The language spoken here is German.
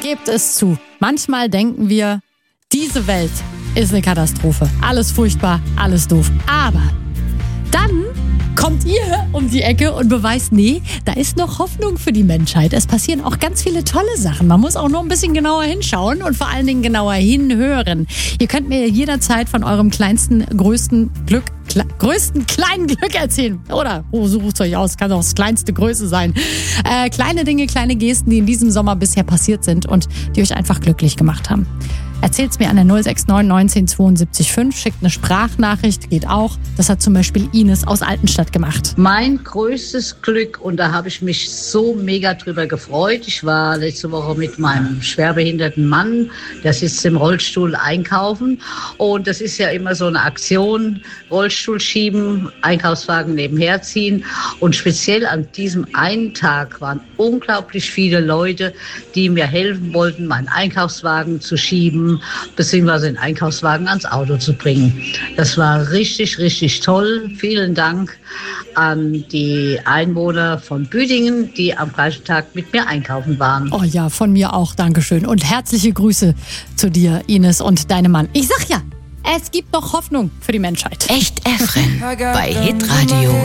Gebt es zu. Manchmal denken wir, diese Welt ist eine Katastrophe. Alles furchtbar, alles doof. Aber dann kommt ihr um die Ecke und beweist, nee, da ist noch Hoffnung für die Menschheit. Es passieren auch ganz viele tolle Sachen. Man muss auch nur ein bisschen genauer hinschauen und vor allen Dingen genauer hinhören. Ihr könnt mir jederzeit von eurem größten kleinen Glück erzählen. Oder sucht euch aus, kann auch das kleinste Größe sein. Kleine Dinge, kleine Gesten, die in diesem Sommer bisher passiert sind und die euch einfach glücklich gemacht haben. Erzählt's mir an der 069 19 72 5. Schickt eine Sprachnachricht, geht auch. Das hat zum Beispiel Ines aus Altenstadt gemacht. Mein größtes Glück, und da habe ich mich so mega drüber gefreut. Ich war letzte Woche mit meinem schwerbehinderten Mann, der sitzt im Rollstuhl, einkaufen. Und das ist ja immer so eine Aktion, Rollstuhl schieben, Einkaufswagen nebenher ziehen. Und speziell an diesem einen Tag waren unglaublich viele Leute, die mir helfen wollten, meinen Einkaufswagen zu schieben, beziehungsweise den Einkaufswagen ans Auto zu bringen. Das war richtig, richtig toll. Vielen Dank an die Einwohner von Büdingen, die am gleichen Tag mit mir einkaufen waren. Oh ja, von mir auch, Dankeschön. Und herzliche Grüße zu dir, Ines, und deinem Mann. Ich sag ja, es gibt noch Hoffnung für die Menschheit. Echt Efren bei Hitradio